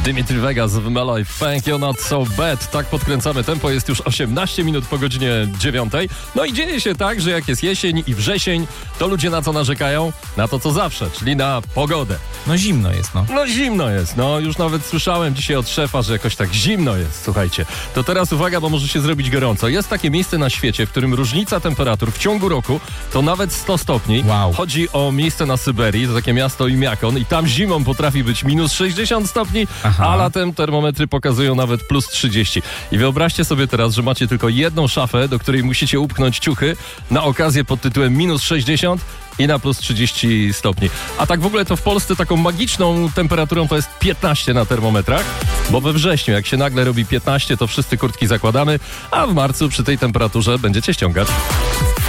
Dimitri Vegas w Mellow Thank You Not So Bad. Tak podkręcamy tempo, jest już 18 minut po godzinie 9. No i dzieje się tak, że jak jest jesień i wrzesień, to ludzie na co narzekają? Na to co zawsze, czyli na pogodę. No zimno jest, no. No zimno jest, no już nawet słyszałem dzisiaj od szefa, że jakoś tak zimno jest, słuchajcie. To teraz uwaga, bo może się zrobić gorąco. Jest takie miejsce na świecie, w którym różnica temperatur w ciągu roku to nawet 100 stopni. Wow. Chodzi o miejsce na Syberii, to takie miasto Imiakon i tam zimą potrafi być minus 60 stopni, a latem termometry pokazują nawet plus 30. I wyobraźcie sobie teraz, że macie tylko jedną szafę, do której musicie upchnąć ciuchy na okazję pod tytułem minus 60 i na plus 30 stopni. A tak w ogóle to w Polsce taką magiczną temperaturą to jest 15 na termometrach, bo we wrześniu jak się nagle robi 15, to wszyscy kurtki zakładamy, a w marcu przy tej temperaturze będziecie ściągać.